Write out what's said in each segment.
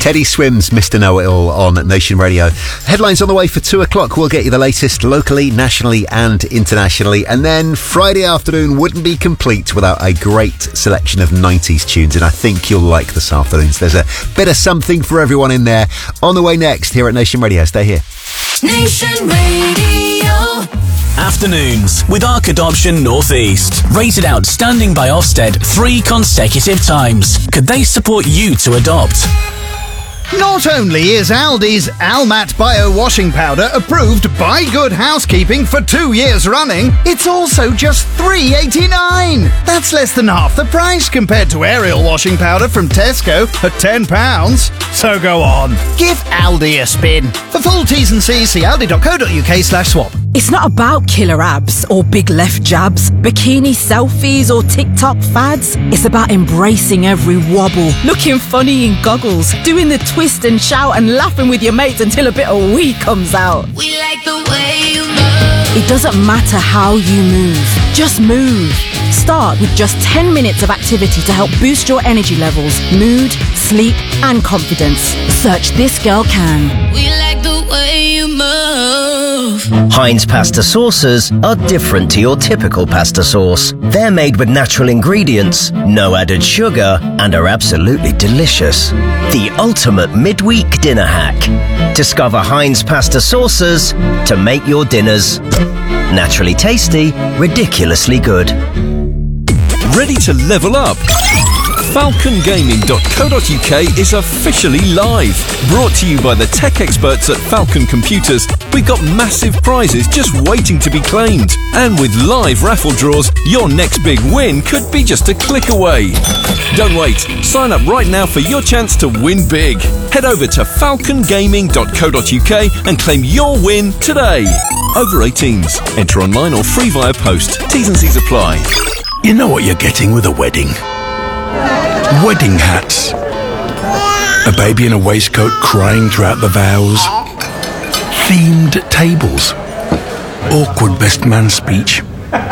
Teddy Swims, Mr. Know-It-All on Nation Radio. Headlines on the way for 2 o'clock. We'll get you the latest locally, nationally and internationally. And then Friday afternoon wouldn't be complete without a great selection of 90s tunes. And I think you'll like this afternoon. So there's a bit of something for everyone in there. On the way next here at Nation Radio. Stay here. Nation Radio. Afternoons with Ark Adoption North East. Rated outstanding by Ofsted 3 consecutive times. Could they support you to adopt? Not only is Aldi's Almat Bio Washing Powder approved by Good Housekeeping for 2 years running, it's also just $3.89. That's less than half the price compared to Ariel Washing Powder from Tesco at £10. So go on, give Aldi a spin. For full T's and C's, see aldi.co.uk/swap. It's not about killer abs or big left jabs, bikini selfies or TikTok fads. It's about embracing every wobble, looking funny in goggles, doing the twist and shout and laughing with your mates until a bit of wee comes out. We like the way you move. It doesn't matter how you move, just move. Start with just 10 minutes of activity to help boost your energy levels, mood, sleep and confidence. Search This Girl Can. We like the way you move. Heinz pasta sauces are different to your typical pasta sauce. They're made with natural ingredients, no added sugar, and are absolutely delicious. The ultimate midweek dinner hack. Discover Heinz pasta sauces to make your dinners naturally tasty, ridiculously good. Ready to level up? FalconGaming.co.uk is officially live. Brought to you by the tech experts at Falcon Computers, we've got massive prizes just waiting to be claimed. And with live raffle draws, your next big win could be just a click away. Don't wait. Sign up right now for your chance to win big. Head over to falcongaming.co.uk and claim your win today. Over 18s. Enter online or free via post. T's and C's apply. You know what you're getting with a wedding? Wedding hats. A baby in a waistcoat crying throughout the vows. Themed tables. Awkward best man speech.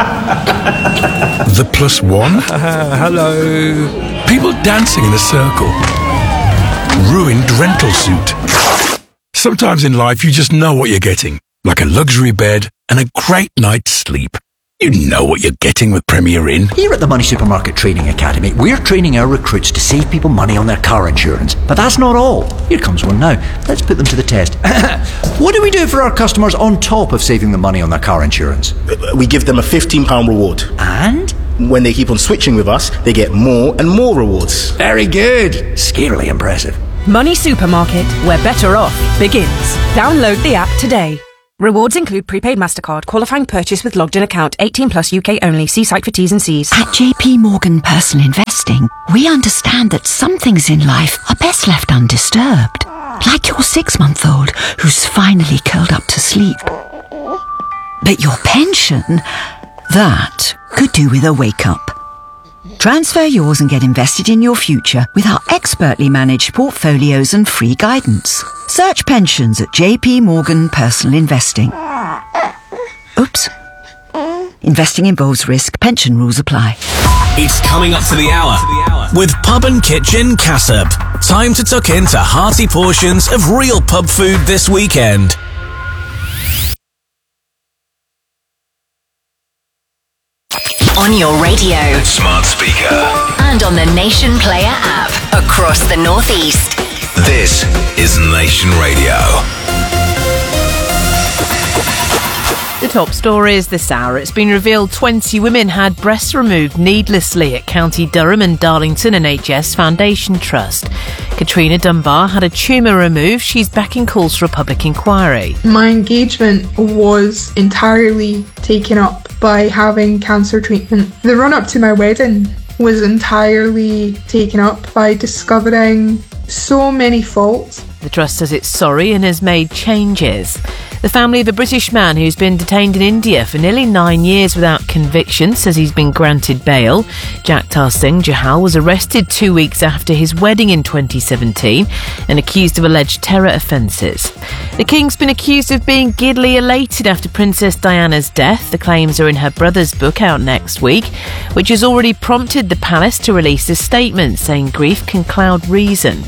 The +1. Hello. People dancing in a circle. Ruined rental suit. Sometimes in life you just know what you're getting. Like a luxury bed and a great night's sleep. You know what you're getting with Premier Inn. Here at the Money Supermarket Training Academy, we're training our recruits to save people money on their car insurance. But that's not all. Here comes one now. Let's put them to the test. What do we do for our customers on top of saving them money on their car insurance? We give them a £15 reward. And? When they keep on switching with us, they get more and more rewards. Very good. Scarily impressive. Money Supermarket, where better off begins. Download the app today. Rewards include prepaid MasterCard, qualifying purchase with logged in account, 18 plus UK only. See site for T's and C's. At JP Morgan Personal Investing, we understand that some things in life are best left undisturbed. Like your 6-month-old who's finally curled up to sleep. But your pension, that could do with a wake-up. Transfer yours and get invested in your future with our expertly managed portfolios and free guidance. Search pensions at JP Morgan Personal Investing. Oops. Investing involves risk. Pension rules apply. It's coming up to the hour with Pub and Kitchen Cassop. Time to tuck into hearty portions of real pub food this weekend. On your radio, smart speaker, and on the Nation Player app across the North East. This is Nation Radio. The top stories this hour. It's been revealed 20 women had breasts removed needlessly at County Durham and Darlington NHS Foundation Trust. Katrina Dunbar had a tumour removed. She's backing calls for a public inquiry. My engagement was entirely taken up by having cancer treatment. The run-up to my wedding was entirely taken up by discovering so many faults. The Trust says it's sorry and has made changes. The family of a British man who's been detained in India for nearly 9 years without conviction says he's been granted bail. Jagtar Singh Jahal was arrested 2 weeks after his wedding in 2017 and accused of alleged terror offences. The King's been accused of being giddily elated after Princess Diana's death. The claims are in her brother's book out next week, which has already prompted the palace to release a statement saying grief can cloud reason.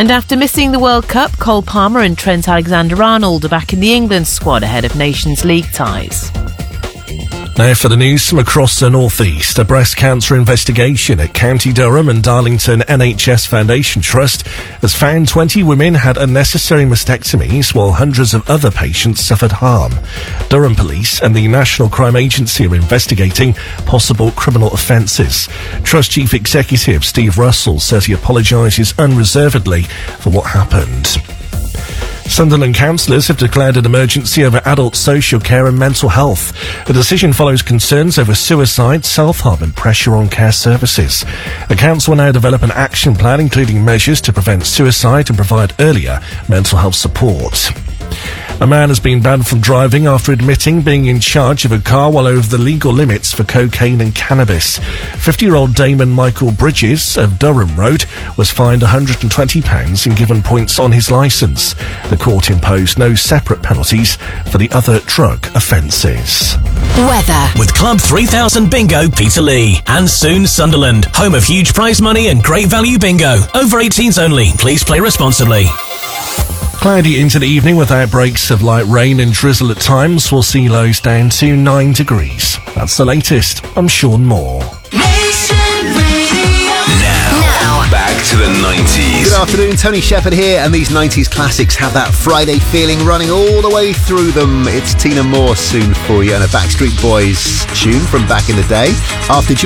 And after missing the World Cup, Cole Palmer and Trent Alexander-Arnold are back in the England squad ahead of Nations League ties. Now for the news from across the North East. A breast cancer investigation at County Durham and Darlington NHS Foundation Trust has found 20 women had unnecessary mastectomies while hundreds of other patients suffered harm. Durham Police and the National Crime Agency are investigating possible criminal offences. Trust Chief Executive Steve Russell says he apologises unreservedly for what happened. Sunderland councillors have declared an emergency over adult social care and mental health. The decision follows concerns over suicide, self-harm and pressure on care services. The council will now develop an action plan including measures to prevent suicide and provide earlier mental health support. A man has been banned from driving after admitting being in charge of a car while over the legal limits for cocaine and cannabis. 50-year-old Damon Michael Bridges of Durham Road was fined £120 and given points on his licence. The court imposed no separate penalties for the other drug offences. Weather. With Club 3000 Bingo Peterlee and soon Sunderland, home of huge prize money and great value bingo. Over 18s only. Please play responsibly. Cloudy into the evening with outbreaks of light rain and drizzle at times. We'll see lows down to 9 degrees. That's the latest. I'm Sean Moore. Now, back to the 90s. Good afternoon, Tony Shepherd here, and these 90s classics have that Friday feeling running all the way through them. It's Tina Moore soon for you, and a Backstreet Boys tune from back in the day. After